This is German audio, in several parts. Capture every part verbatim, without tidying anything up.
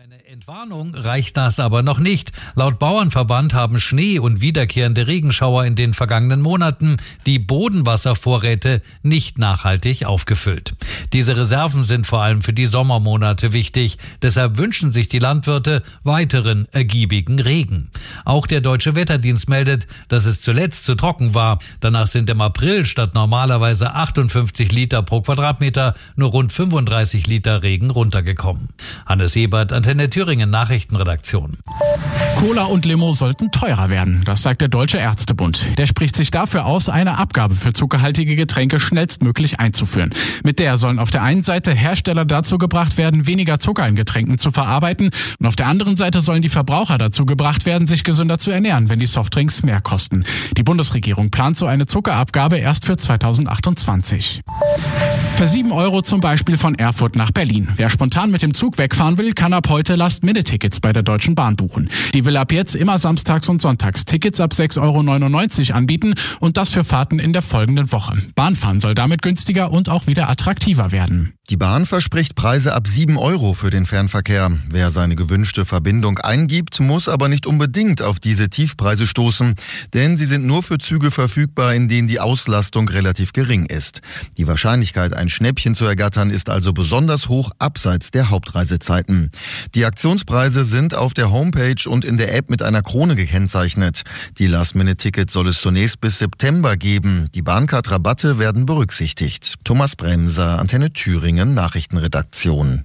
Eine Entwarnung reicht das aber noch nicht. Laut Bauernverband haben Schnee und wiederkehrende Regenschauer in den vergangenen Monaten die Bodenwasservorräte nicht nachhaltig aufgefüllt. Diese Reserven sind vor allem für die Sommermonate wichtig. Deshalb wünschen sich die Landwirte weiteren ergiebigen Regen. Auch der Deutsche Wetterdienst meldet, dass es zuletzt zu trocken war. Danach sind im April statt normalerweise achtundfünfzig Liter pro Quadratmeter nur rund fünfunddreißig Liter Regen runtergekommen. Hannes Ebert, Antenne Thüringen Nachrichtenredaktion. Cola und Limo sollten teurer werden, das sagt der Deutsche Ärztebund. Der spricht sich dafür aus, eine Abgabe für zuckerhaltige Getränke schnellstmöglich einzuführen. Mit der sollen auf der einen Seite Hersteller dazu gebracht werden, weniger Zucker in Getränken zu verarbeiten, und auf der anderen Seite sollen die Verbraucher dazu gebracht werden, sich gesünder zu ernähren, wenn die Softdrinks mehr kosten. Die Bundesregierung plant so eine Zuckerabgabe erst für zweitausendachtundzwanzig. Für sieben Euro zum Beispiel von Erfurt nach Berlin. Wer spontan mit dem Zug wegfahren will, kann ab heute Last-Minute-Tickets bei der Deutschen Bahn buchen. Die will ab jetzt immer samstags und sonntags Tickets ab sechs Euro neunundneunzig anbieten und das für Fahrten in der folgenden Woche. Bahnfahren soll damit günstiger und auch wieder attraktiver werden. Die Bahn verspricht Preise ab sieben Euro für den Fernverkehr. Wer seine gewünschte Verbindung eingibt, muss aber nicht unbedingt auf diese Tiefpreise stoßen, denn sie sind nur für Züge verfügbar, in denen die Auslastung relativ gering ist. Die Wahrscheinlichkeit, ein Schnäppchen zu ergattern, ist also besonders hoch abseits der Hauptreisezeiten. Die Aktionspreise sind auf der Homepage und in der App mit einer Krone gekennzeichnet. Die Last-Minute-Tickets soll es zunächst bis September geben. Die Bahncard-Rabatte werden berücksichtigt. Thomas Bremser, Antenne Thüringen Nachrichtenredaktion.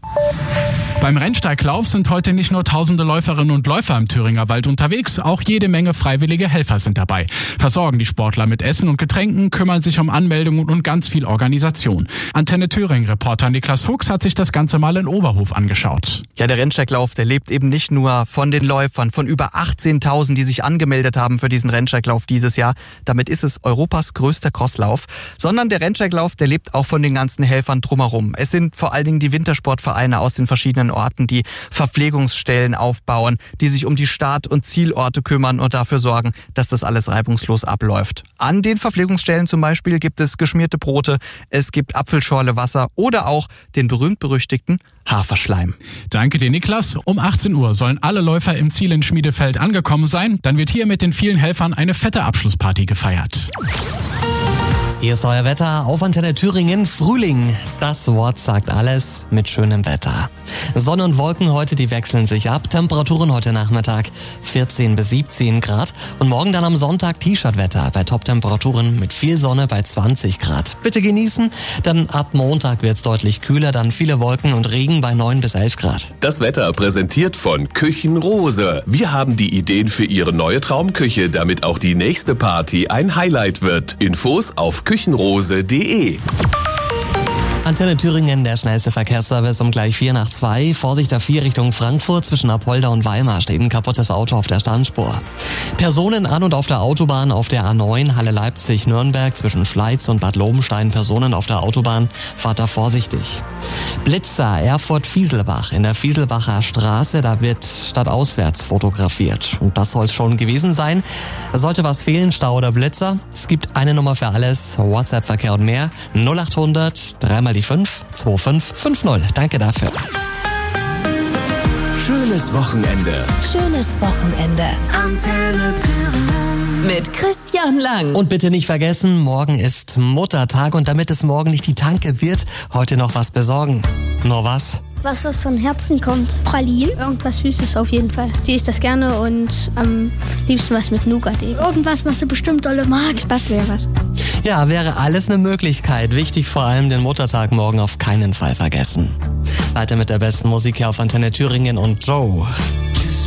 Beim Rennsteiglauf sind heute nicht nur tausende Läuferinnen und Läufer im Thüringer Wald unterwegs, auch jede Menge freiwillige Helfer sind dabei. Versorgen die Sportler mit Essen und Getränken, kümmern sich um Anmeldungen und ganz viel Organisation. Antenne Thüringen-Reporter Niklas Fuchs hat sich das Ganze mal in Oberhof angeschaut. Ja, der Rennsteiglauf, der lebt eben nicht nur von den Läufern, von über achtzehntausend, die sich angemeldet haben für diesen Rennsteiglauf dieses Jahr. Damit ist es Europas größter Crosslauf. Sondern der Rennsteiglauf, der lebt auch von den ganzen Helfern drumherum. Es sind vor allen Dingen die Wintersportvereine aus den verschiedenen Orten, die Verpflegungsstellen aufbauen, die sich um die Start- und Zielorte kümmern und dafür sorgen, dass das alles reibungslos abläuft. An den Verpflegungsstellen zum Beispiel gibt es geschmierte Brote, es gibt Apfelschorle Wasser oder auch den berühmt-berüchtigten Haferschleim. Danke dir, Niklas. Um achtzehn Uhr sollen alle Läufer im Ziel in Schmiedefeld angekommen sein. Dann wird hier mit den vielen Helfern eine fette Abschlussparty gefeiert. Hier ist euer Wetter auf Antenne Thüringen. Frühling, das Wort sagt alles mit schönem Wetter. Sonne und Wolken heute, die wechseln sich ab. Temperaturen heute Nachmittag vierzehn bis siebzehn Grad. Und morgen dann am Sonntag T-Shirt-Wetter bei Top-Temperaturen mit viel Sonne bei zwanzig Grad. Bitte genießen, denn ab Montag wird's deutlich kühler, dann viele Wolken und Regen bei neun bis elf Grad. Das Wetter präsentiert von Küchenrose. Wir haben die Ideen für Ihre neue Traumküche, damit auch die nächste Party ein Highlight wird. Infos auf küchenrose punkt de. Antenne Thüringen, der schnellste Verkehrsservice um gleich vier nach zwei. Vorsicht A vier Richtung Frankfurt, zwischen Apolda und Weimar steht ein kaputtes Auto auf der Standspur. Personen an und auf der Autobahn auf der A neun, Halle Leipzig-Nürnberg, zwischen Schleiz und Bad Lobenstein. Personen auf der Autobahn, fahrt da vorsichtig. Blitzer, Erfurt-Fieselbach, in der Fieselbacher Straße, da wird stadtauswärts fotografiert. Und das soll es schon gewesen sein. Sollte was fehlen, Stau oder Blitzer, es gibt eine Nummer für alles, WhatsApp-Verkehr und mehr, null achthundert, dreimal die fünf, zwei fünf fünf null. Danke dafür. Schönes Wochenende. Schönes Wochenende. Antenne Thüringen. Mit Christian Lang. Und bitte nicht vergessen, morgen ist Muttertag und damit es morgen nicht die Tanke wird, heute noch was besorgen. Nur was? Was, was von Herzen kommt. Pralinen. Irgendwas Süßes auf jeden Fall. Die isst das gerne und am liebsten was mit Nougat eben. Irgendwas, was sie bestimmt dolle mag. Spaß wäre was. Ja, wäre alles eine Möglichkeit. Wichtig vor allem den Muttertag morgen auf keinen Fall vergessen. Weiter mit der besten Musik hier auf Antenne Thüringen und Joe.